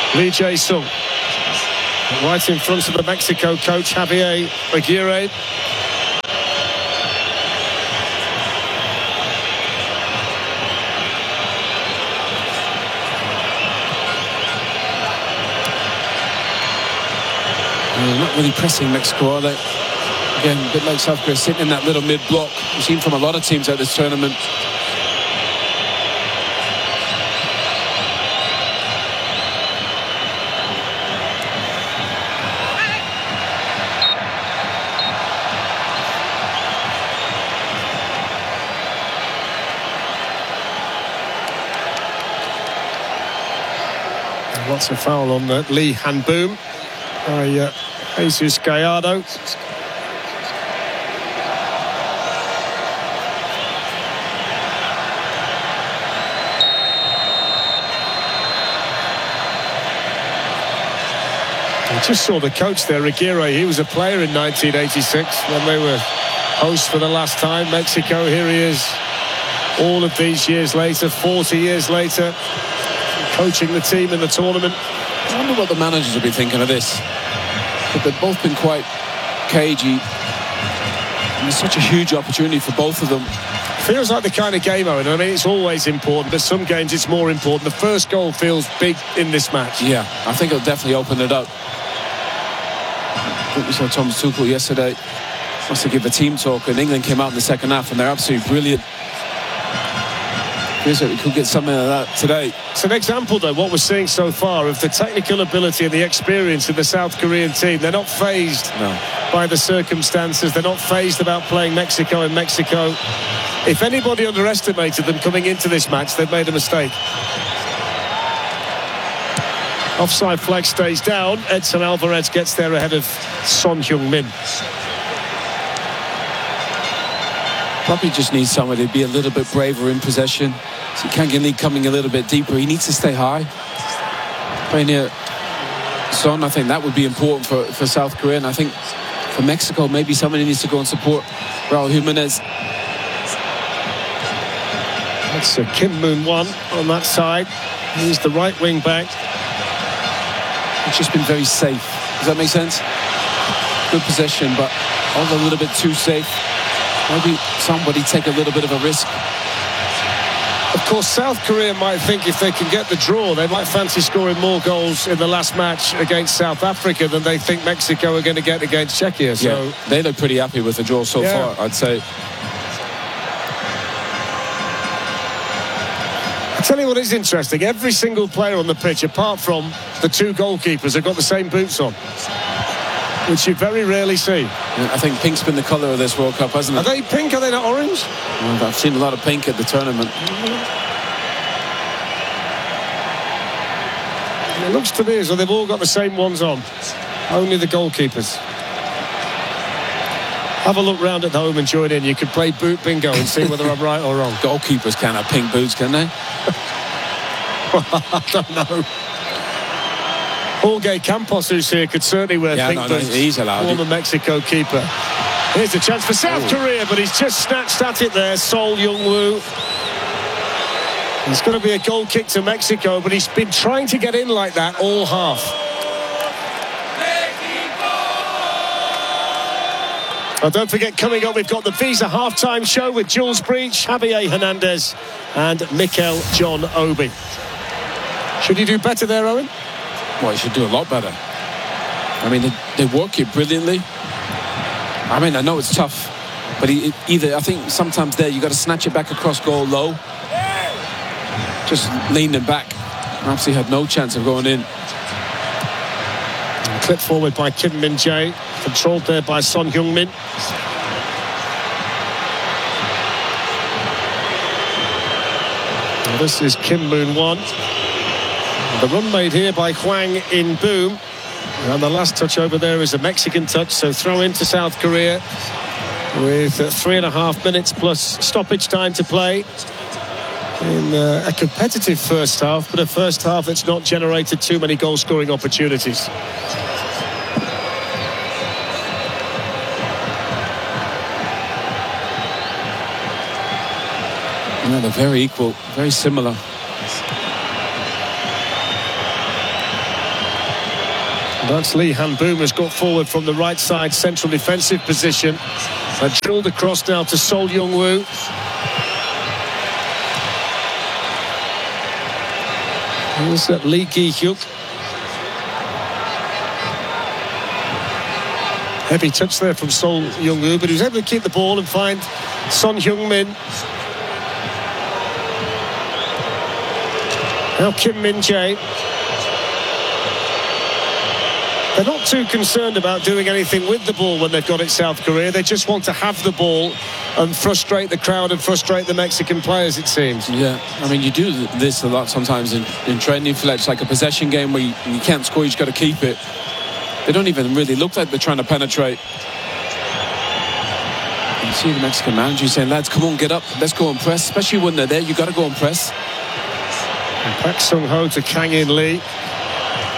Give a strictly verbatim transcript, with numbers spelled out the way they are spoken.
Lee Jae-sung. Right in front of the Mexico coach, Javier Aguirre. They're not really pressing Mexico, are they? Again, a bit like South Korea, sitting in that little mid-block. We've seen from a lot of teams at this tournament. Lots of foul on uh, Lee Han-boom by uh, Jesus Gallardo. I just saw the coach there, Aguirre. He was a player in nineteen eighty-six when they were hosts for the last time. Mexico, here he is all of these years later, forty years later, coaching the team in the tournament. I wonder what the managers will be thinking of this. But they've both been quite cagey. And it's such a huge opportunity for both of them. Feels like the kind of game, Owen. I mean, it's always important, but some games it's more important. The first goal feels big in this match. Yeah, I think it'll definitely open it up. I think we saw Thomas Tuchel yesterday. Wants to give a team talk, and England came out in the second half, and they're absolutely brilliant. Feels like we could get something like that today. It's an example, though, what we're seeing so far of the technical ability and the experience of the South Korean team. They're not fazed no. by the circumstances. They're not fazed about playing Mexico in Mexico. If anybody underestimated them coming into this match, they've made a mistake. Offside flag stays down. Edson Alvarez gets there ahead of Son Heung-min. Probably just needs somebody to be a little bit braver in possession. So Kang In Lee coming a little bit deeper. He needs to stay high. Playing near Son, I think that would be important for, for South Korea. And I think for Mexico, maybe somebody needs to go and support Raul Jimenez. That's uh, Kim Moon-won on that side. He's the right wing back. It's just been very safe. Does that make sense? Good possession, but all a little bit too safe. Maybe somebody take a little bit of a risk. Of course, South Korea might think if they can get the draw, they might fancy scoring more goals in the last match against South Africa than they think Mexico are going to get against Czechia. So yeah, they look pretty happy with the draw so yeah. far, I'd say. I tell you what is interesting. Every single player on the pitch, apart from the two goalkeepers, have got the same boots on, which you very rarely see. I think pink's been the colour of this World Cup, hasn't it? Are they pink? Are they not orange? Well, I've seen a lot of pink at the tournament. It looks to me as though they've all got the same ones on. Only the goalkeepers. Have a look round at home and join in. You could play boot bingo and see whether I'm right or wrong. Goalkeepers can't have pink boots, can they? I don't know. Jorge Campos, who's here, could certainly wear yeah, pink no, boots. No, he's allowed. Former Mexico keeper. Here's a chance for South oh. Korea, but he's just snatched at it there. Sol Young-woo. It's going to be a goal kick to Mexico, but he's been trying to get in like that all half. Well, don't forget, coming up, we've got the Visa halftime show with Jules Breach, Javier Hernandez, and Mikel John Obi. Should he do better there, Owen? Well, he should do a lot better. I mean, they, they work it brilliantly. I mean, I know it's tough, but he, either I think sometimes there you got to snatch it back across goal low, just leaning back. Perhaps he had no chance of going in. Clipped forward by Kim Min-jae, controlled there by Son Heung-min. And this is Kim Moon-won. The run made here by Hwang In-boom. And the last touch over there is a Mexican touch, so throw into South Korea with uh, three and a half minutes plus stoppage time to play in uh, a competitive first half, but a first half that's not generated too many goal-scoring opportunities. Yeah, they're very equal, very similar. That's Lee Han-boom has got forward from the right side central defensive position and drilled across now to Sol Young-woo. Here's uh, Lee Ki-hyuk. Heavy touch there from Sol Young-woo, but he was able to keep the ball and find Son Heung-min. Now Kim Min-jae. They're not too concerned about doing anything with the ball when they've got it, South Korea. They just want to have the ball and frustrate the crowd and frustrate the Mexican players, it seems. Yeah, I mean, you do this a lot sometimes in, in training. It's like a possession game where you, you can't score, you just got to keep it. They don't even really look like they're trying to penetrate. You see the Mexican manager saying, lads, come on, get up, let's go and press. Especially when they're there, you got to go and press. And Park Sung-ho to Kang In Lee.